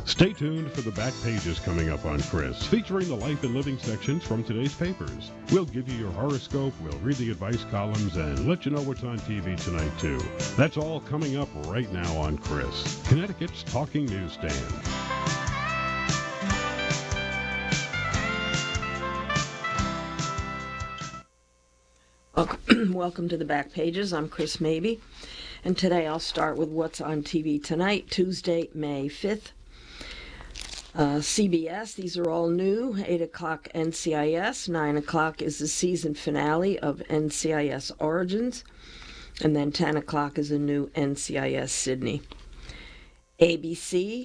Stay tuned for the back pages coming up on Chris, featuring the life and living sections from today's papers. We'll give you your horoscope, we'll read the advice columns, and let you know what's on TV tonight, too. That's all coming up right now on Chris, Connecticut's talking newsstand. Welcome to the back pages. I'm Chris Mabey, and today I'll start with what's on TV tonight, Tuesday, May 5th. CBS, these are all new. 8 o'clock NCIS, 9 o'clock is the season finale of NCIS Origins, and then 10 o'clock is a new NCIS Sydney. ABC,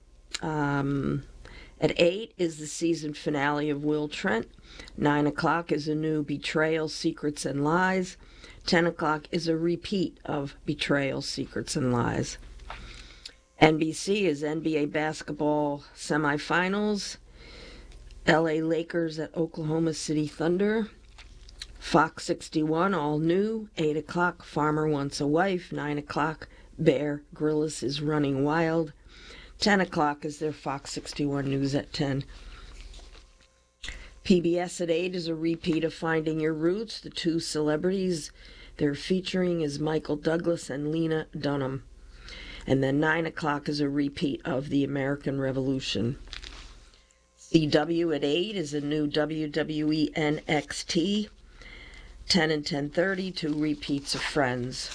at 8 is the season finale of Will Trent. 9 o'clock is a new Betrayal, Secrets, and Lies. 10 o'clock is a repeat of Betrayal, Secrets, and Lies. NBC is NBA basketball semifinals. LA Lakers at Oklahoma City Thunder. Fox 61, all new. 8 o'clock, Farmer Wants a Wife. 9 o'clock, Bear Grylls is Running Wild. 10 o'clock is their Fox 61 News at 10. PBS at 8 is a repeat of Finding Your Roots. The two celebrities they're featuring is Michael Douglas and Lena Dunham. And then 9 o'clock is a repeat of The American Revolution. CW at 8 is a new WWE NXT. 10 and 10:30, two repeats of Friends.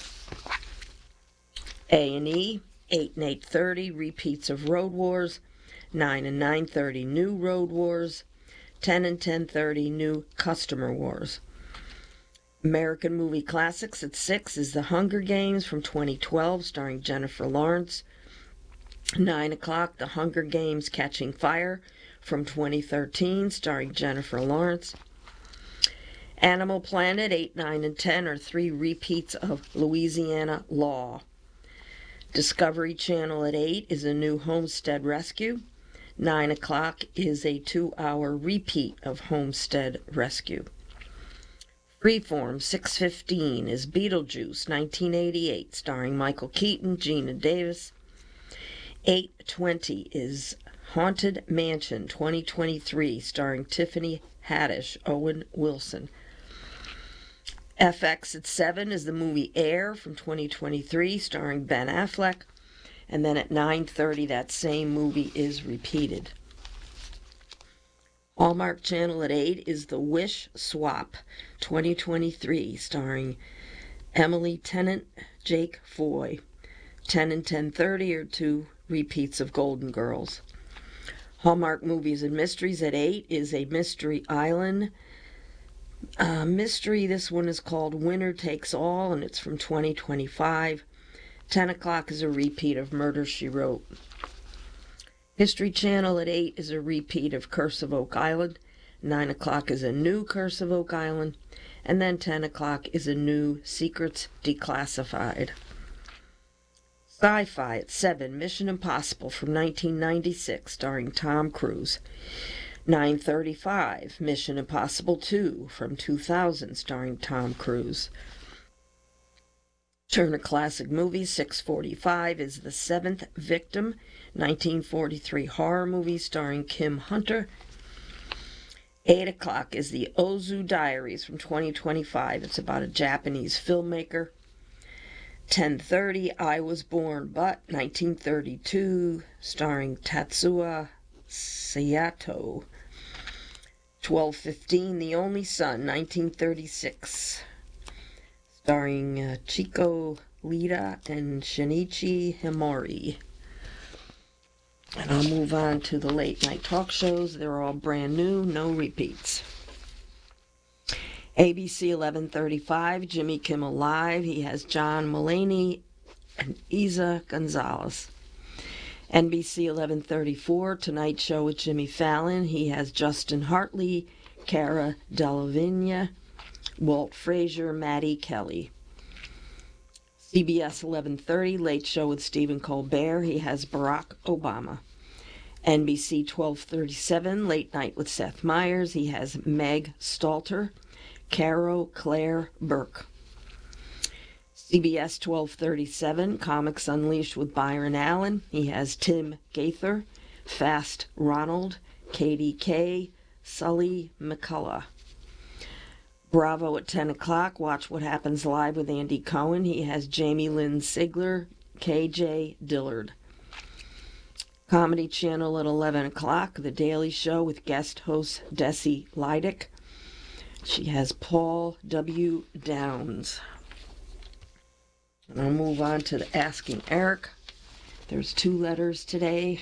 A&E, 8 and 8:30, repeats of Road Wars. 9 and 9:30, new Road Wars. 10 and 10:30, new Customer Wars. American Movie Classics at 6 is The Hunger Games from 2012, starring Jennifer Lawrence. 9 o'clock, The Hunger Games Catching Fire from 2013, starring Jennifer Lawrence. Animal Planet, 8, 9, and 10 are three repeats of Louisiana Law. Discovery Channel at 8 is a new Homestead Rescue. 9 o'clock is a 2-hour repeat of Homestead Rescue. Freeform, 6:15 is Beetlejuice, 1988, starring Michael Keaton, Geena Davis. 8:20 is Haunted Mansion, 2023, starring Tiffany Haddish, Owen Wilson. FX at 7 is the movie Air from 2023, starring Ben Affleck. And then at 9:30, that same movie is repeated. Hallmark Channel at 8 is The Wish Swap, 2023, starring Emily Tennant, Jake Foy. 10 and 10:30 are two repeats of Golden Girls. Hallmark Movies and Mysteries at 8 is a Mystery Island mystery. This one is called Winner Takes All, and it's from 2025. 10 o'clock is a repeat of Murder, She Wrote. History Channel at 8 is a repeat of Curse of Oak Island. 9 o'clock is a new Curse of Oak Island. And then 10 o'clock is a new Secrets Declassified. Sci-Fi at 7, Mission Impossible from 1996, starring Tom Cruise. 9:35, Mission Impossible 2 from 2000, starring Tom Cruise. Turner Classic Movies, 6:45 is The Seventh Victim, 1943 horror movie starring Kim Hunter. 8 o'clock is The Ozu Diaries from 2025. It's about a Japanese filmmaker. 10:30, I Was Born But, 1932, starring Tatsuya Sayato. 12:15, The Only Son, 1936, starring Chico Lida and Shinichi Himori. And I'll move on to the late night talk shows. They're all brand new, no repeats. ABC 11:35, Jimmy Kimmel Live. He has John Mulaney and Isa Gonzalez. NBC 11:34, Tonight Show with Jimmy Fallon. He has Justin Hartley, Cara Delevingne, Walt Frazier, Maddie Kelly. CBS 11:30, Late Show with Stephen Colbert. He has Barack Obama. NBC 12:37, Late Night with Seth Meyers. He has Meg Stalter, Caro Claire Burke. CBS 12:37, Comics Unleashed with Byron Allen. He has Tim Gaither, Fast Ronald, Katie K., Sully McCullough. Bravo at 10 o'clock, watch What Happens Live with Andy Cohen. He has Jamie Lynn Sigler, KJ Dillard. Comedy Channel at 11 o'clock, The Daily Show with guest host Desi Lydic. She has Paul W. Downs. And I'll move on to the Asking Eric. There's 2 letters today.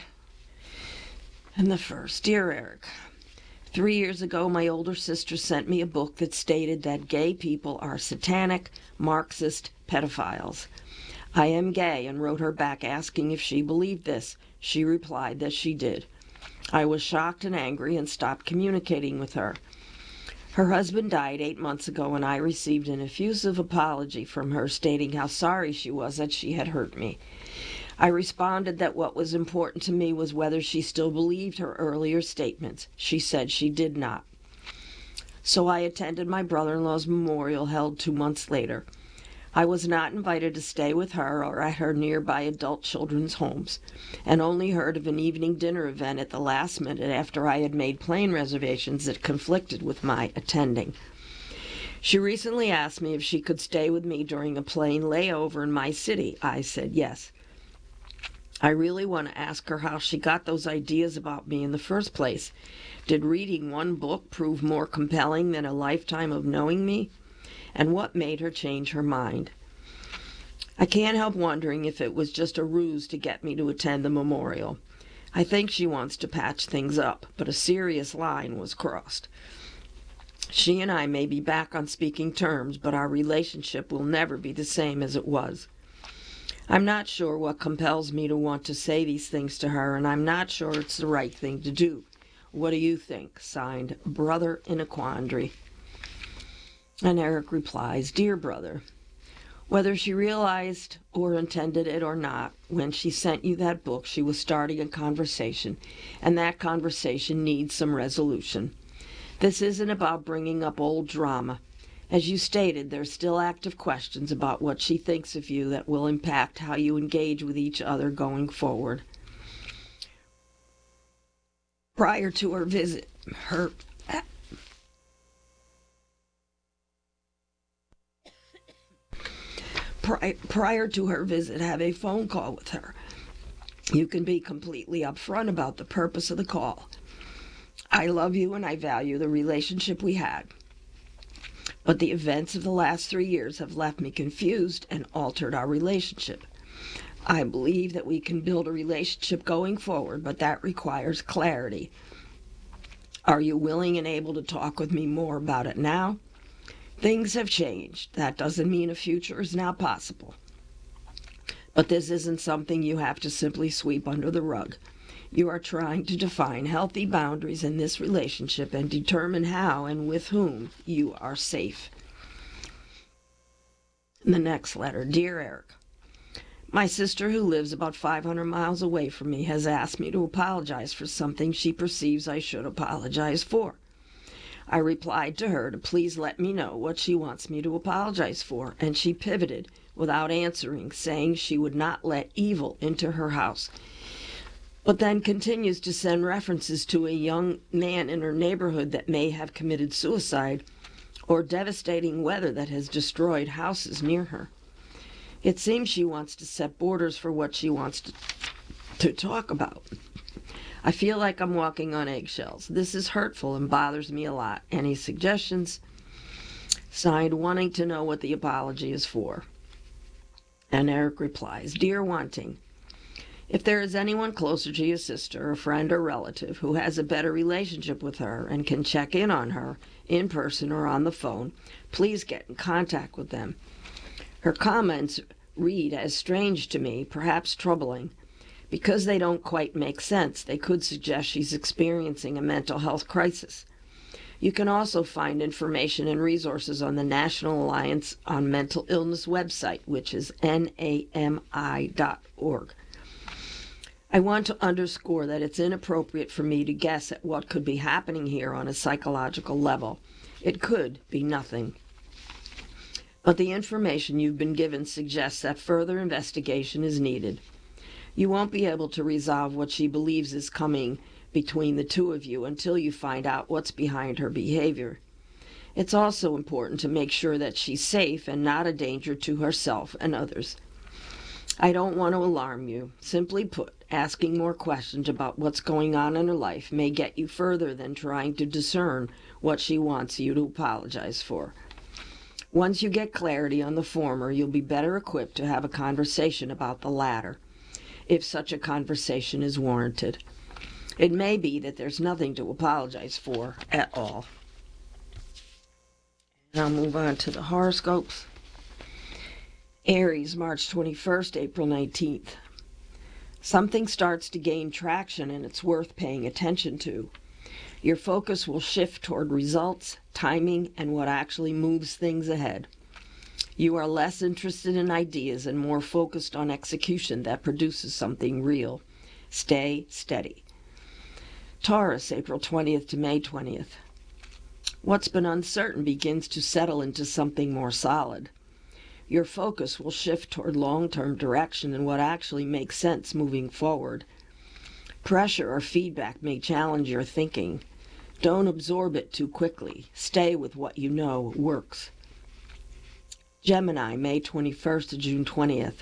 And the first, Dear Eric, 3 years ago, my older sister sent me a book that stated that gay people are satanic, Marxist pedophiles. I am gay and wrote her back asking if she believed this. She replied that she did. I was shocked and angry and stopped communicating with her. Her husband died 8 months ago, and I received an effusive apology from her stating how sorry she was that she had hurt me. I responded that what was important to me was whether she still believed her earlier statements. She said she did not. So I attended my brother-in-law's memorial held 2 months later. I was not invited to stay with her or at her nearby adult children's homes, and only heard of an evening dinner event at the last minute after I had made plane reservations that conflicted with my attending. She recently asked me if she could stay with me during a plane layover in my city. I said yes. I really want to ask her how she got those ideas about me in the first place. Did reading one book prove more compelling than a lifetime of knowing me? And what made her change her mind? I can't help wondering if it was just a ruse to get me to attend the memorial. I think she wants to patch things up, but a serious line was crossed. She and I may be back on speaking terms, but our relationship will never be the same as it was. I'm not sure what compels me to want to say these things to her, and I'm not sure it's the right thing to do. What do you think? Signed, Brother in a Quandary. And Eric replies, Dear brother, whether she realized or intended it or not, when she sent you that book, she was starting a conversation, and that conversation needs some resolution. This isn't about bringing up old drama. As you stated, there's still active questions about what she thinks of you that will impact how you engage with each other going forward. Prior to her visit, have a phone call with her. You can be completely upfront about the purpose of the call. I love you and I value the relationship we had. But the events of the last 3 years have left me confused and altered our relationship. I believe that we can build a relationship going forward, but that requires clarity. Are you willing and able to talk with me more about it now? Things have changed. That doesn't mean a future is not possible. But this isn't something you have to simply sweep under the rug. You are trying to define healthy boundaries in this relationship and determine how and with whom you are safe. The next letter. Dear Eric, my sister, who lives about 500 miles away from me, has asked me to apologize for something she perceives I should apologize for. I replied to her to please let me know what she wants me to apologize for, and she pivoted without answering, saying she would not let evil into her house, but then continues to send references to a young man in her neighborhood that may have committed suicide or devastating weather that has destroyed houses near her. It seems she wants to set borders for what she wants to talk about. I feel like I'm walking on eggshells. This is hurtful and bothers me a lot. Any suggestions? Signed, wanting to know what the apology is for. And Eric replies, Dear Wanting, if there is anyone closer to your sister, a friend or relative, who has a better relationship with her and can check in on her in person or on the phone, please get in contact with them. Her comments read as strange to me, perhaps troubling. Because they don't quite make sense, they could suggest she's experiencing a mental health crisis. You can also find information and resources on the National Alliance on Mental Illness website, which is nami.org. I want to underscore that it's inappropriate for me to guess at what could be happening here on a psychological level. It could be nothing. But the information you've been given suggests that further investigation is needed. You won't be able to resolve what she believes is coming between the two of you until you find out what's behind her behavior. It's also important to make sure that she's safe and not a danger to herself and others. I don't want to alarm you. Simply put, asking more questions about what's going on in her life may get you further than trying to discern what she wants you to apologize for. Once you get clarity on the former, you'll be better equipped to have a conversation about the latter, if such a conversation is warranted. It may be that there's nothing to apologize for at all. Now move on to the horoscopes. Aries, March 21st, April 19th. Something starts to gain traction and it's worth paying attention to. Your focus will shift toward results, timing, and what actually moves things ahead. You are less interested in ideas and more focused on execution that produces something real. Stay steady. Taurus, April 20th to May 20th. What's been uncertain begins to settle into something more solid. Your focus will shift toward long-term direction and what actually makes sense moving forward. Pressure or feedback may challenge your thinking. Don't absorb it too quickly. Stay with what you know works. Gemini, May 21st to June 20th.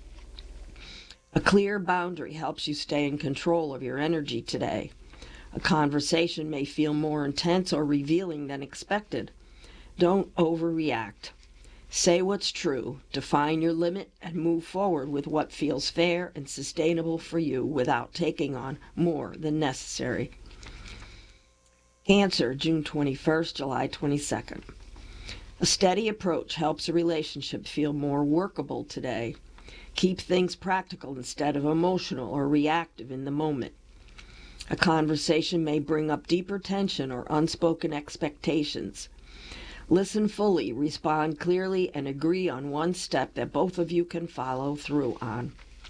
A clear boundary helps you stay in control of your energy today. A conversation may feel more intense or revealing than expected. Don't overreact. Say what's true, define your limit, and move forward with what feels fair and sustainable for you without taking on more than necessary. Cancer, June 21st, July 22nd. A steady approach helps a relationship feel more workable today. Keep things practical instead of emotional or reactive in the moment. A conversation may bring up deeper tension or unspoken expectations. Listen fully, respond clearly, and agree on one step that both of you can follow through on.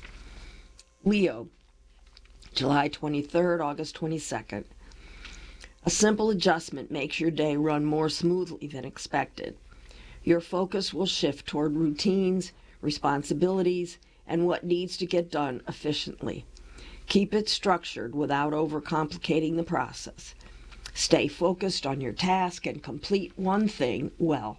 Leo, July 23rd, August 22nd. A simple adjustment makes your day run more smoothly than expected. Your focus will shift toward routines, responsibilities, and what needs to get done efficiently. Keep it structured without overcomplicating the process. Stay focused on your task and complete one thing well.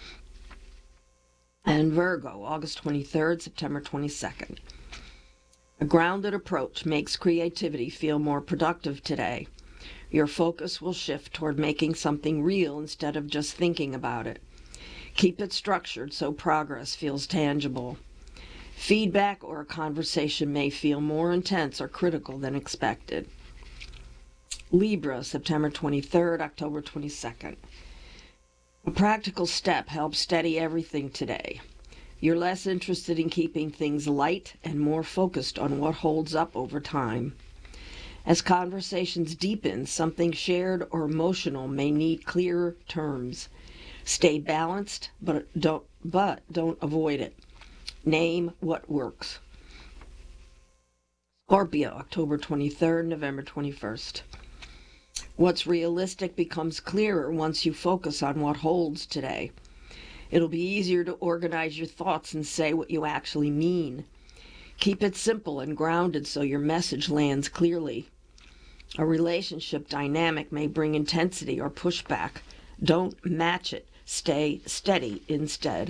And Virgo, August 23rd, September 22nd. A grounded approach makes creativity feel more productive today. Your focus will shift toward making something real instead of just thinking about it. Keep it structured so progress feels tangible. Feedback or a conversation may feel more intense or critical than expected. Libra, September 23rd, October 22nd. A practical step helps steady everything today. You're less interested in keeping things light and more focused on what holds up over time. As conversations deepen, something shared or emotional may need clearer terms. Stay balanced, but don't avoid it. Name what works. Scorpio, October 23rd, November 21st. What's realistic becomes clearer once you focus on what holds today. It'll be easier to organize your thoughts and say what you actually mean. Keep it simple and grounded so your message lands clearly. A relationship dynamic may bring intensity or pushback. Don't match it. Stay steady instead.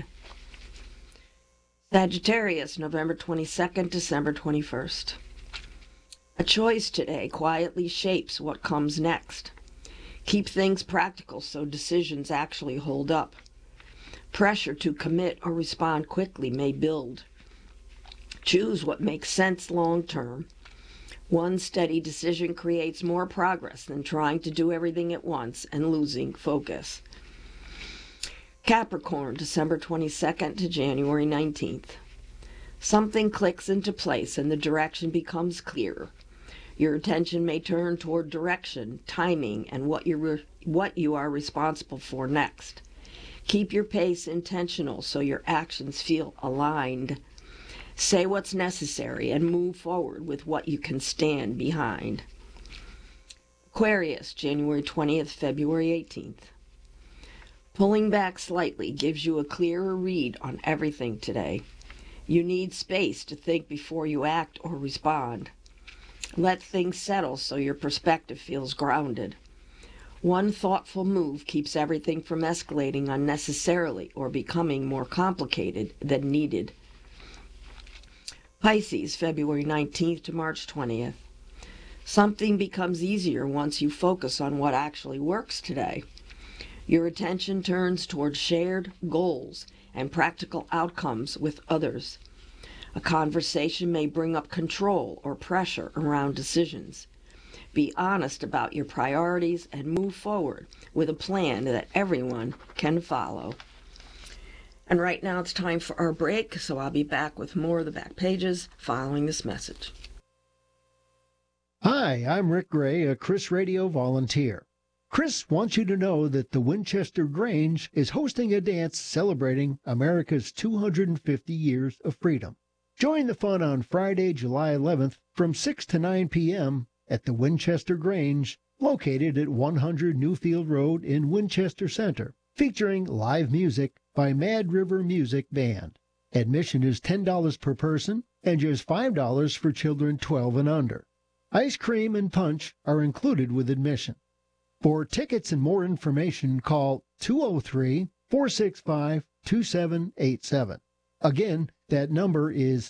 Sagittarius, November 22nd, December 21st. A choice today quietly shapes what comes next. Keep things practical so decisions actually hold up. Pressure to commit or respond quickly may build. Choose what makes sense long term. One steady decision creates more progress than trying to do everything at once and losing focus. Capricorn, December 22nd to January 19th. Something clicks into place and the direction becomes clearer. Your attention may turn toward direction, timing, and what you are responsible for next. Keep your pace intentional so your actions feel aligned. Say what's necessary and move forward with what you can stand behind. Aquarius, January 20th, February 18th. Pulling back slightly gives you a clearer read on everything today. You need space to think before you act or respond. Let things settle so your perspective feels grounded. One thoughtful move keeps everything from escalating unnecessarily or becoming more complicated than needed. Pisces, February 19th to March 20th. Something becomes easier once you focus on what actually works today. Your attention turns toward shared goals and practical outcomes with others. A conversation may bring up control or pressure around decisions. Be honest about your priorities and move forward with a plan that everyone can follow. And right now it's time for our break, so I'll be back with more of the back pages following this message. Hi, I'm Rick Gray, a Chris Radio volunteer. Chris wants you to know that the Winchester Grange is hosting a dance celebrating America's 250 years of freedom. Join the fun on Friday, July 11th from 6 to 9 p.m. at the Winchester Grange, located at 100 Newfield Road in Winchester Center, featuring live music by Mad River Music Band. Admission is $10 per person and just $5 for children 12 and under. Ice cream and punch are included with admission. For tickets and more information, call 203-465-2787. Again, that number is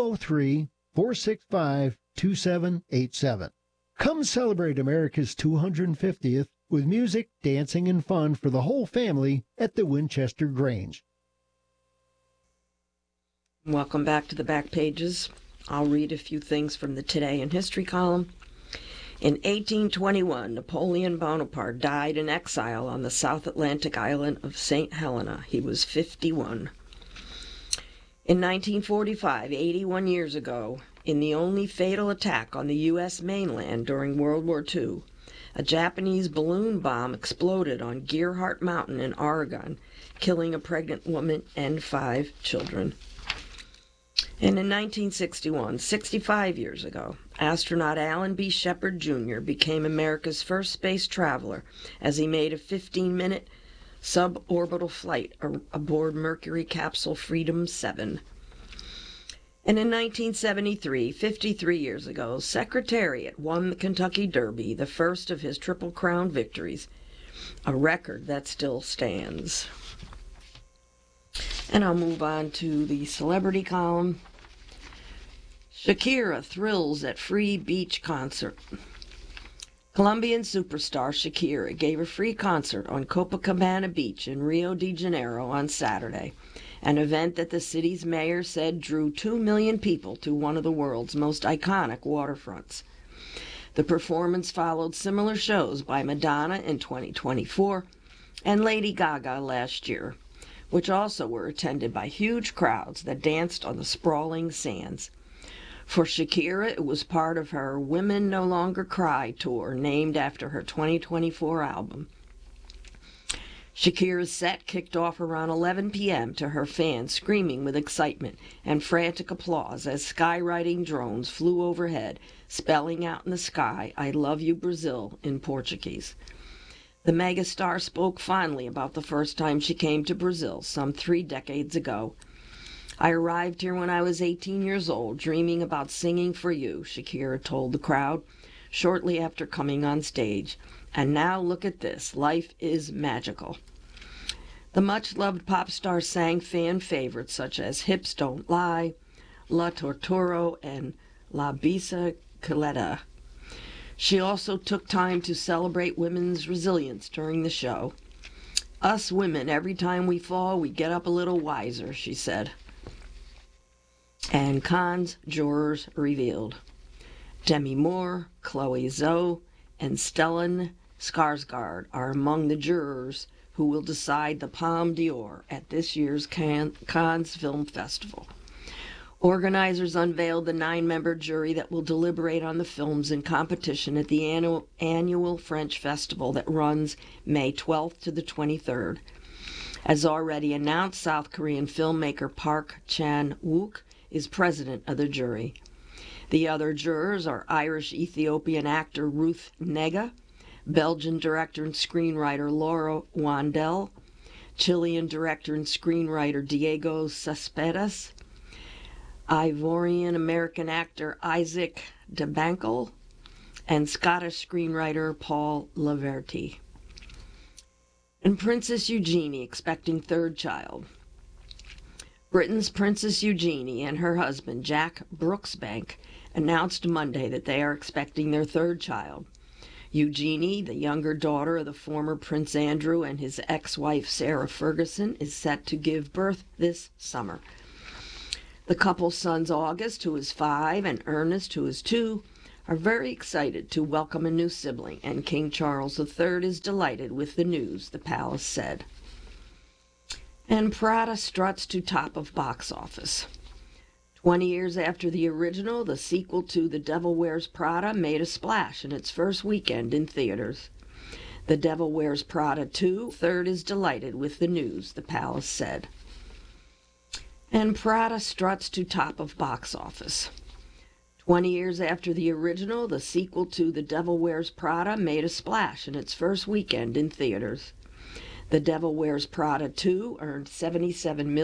203-465-2787. Come celebrate America's 250th with music, dancing, and fun for the whole family at the Winchester Grange. Welcome back to the back pages. I'll read a few things from the Today in History column. In 1821, Napoleon Bonaparte died in exile on the South Atlantic island of St. Helena. He was 51. In 1945, 81 years ago, in the only fatal attack on the U.S. mainland during World War II, a Japanese balloon bomb exploded on Gerhardt Mountain in Oregon, killing a pregnant woman and 5 children. And in 1961, 65 years ago, astronaut Alan B. Shepard Jr. became America's first space traveler as he made a 15-minute suborbital flight aboard Mercury capsule Freedom 7. And in 1973, 53 years ago, Secretariat won the Kentucky Derby, the first of his Triple Crown victories, a record that still stands. And I'll move on to the celebrity column. Shakira thrills at free beach concert. Colombian superstar Shakira gave a free concert on Copacabana Beach in Rio de Janeiro on Saturday, an event that the city's mayor said drew 2 million people to one of the world's most iconic waterfronts. The performance followed similar shows by Madonna in 2024 and Lady Gaga last year, which also were attended by huge crowds that danced on the sprawling sands. For Shakira, it was part of her Women No Longer Cry tour, named after her 2024 album. Shakira's set kicked off around 11 p.m. to her fans screaming with excitement and frantic applause as skywriting drones flew overhead, spelling out in the sky, "I love you, Brazil," in Portuguese. The megastar spoke fondly about the first time she came to Brazil some 3 decades ago. "I arrived here when I was 18 years old, dreaming about singing for you," Shakira told the crowd shortly after coming on stage. "And now look at this. Life is magical." The much-loved pop star sang fan favorites such as "Hips Don't Lie," "La Torturo," and "La Bicicleta." She also took time to celebrate women's resilience during the show. "Us women, every time we fall, we get up a little wiser," she said. And Cannes jurors revealed. Demi Moore, Chloe Zhao, and Stellan Skarsgård are among the jurors who will decide the Palme d'Or at this year's Cannes Film Festival. Organizers unveiled the 9-member jury that will deliberate on the films in competition at the annual French festival that runs May 12th to the 23rd. As already announced, South Korean filmmaker Park Chan-wook is president of the jury. The other jurors are Irish-Ethiopian actor Ruth Negga, Belgian director and screenwriter Laura Wandel, Chilean director and screenwriter Diego Cespedes, Ivorian-American actor Isaac DeBankel, and Scottish screenwriter Paul Laverty. And Princess Eugenie expecting third child. Britain's Princess Eugenie and her husband, Jack Brooksbank, announced Monday that they are expecting their third child. Eugenie, the younger daughter of the former Prince Andrew and his ex-wife Sarah Ferguson, is set to give birth this summer. The couple's sons August, who is 5, and Ernest, who is 2, are very excited to welcome a new sibling, and King Charles III is delighted with the news, the palace said. And Prada struts to top of box office. 20 years after the original, the sequel to The Devil Wears Prada made a splash in its first weekend in theaters. The Devil Wears Prada 2, third is delighted with the news, the palace said. And Prada struts to top of box office. 20 years after the original, the sequel to The Devil Wears Prada made a splash in its first weekend in theaters. The Devil Wears Prada 2 earned $77 million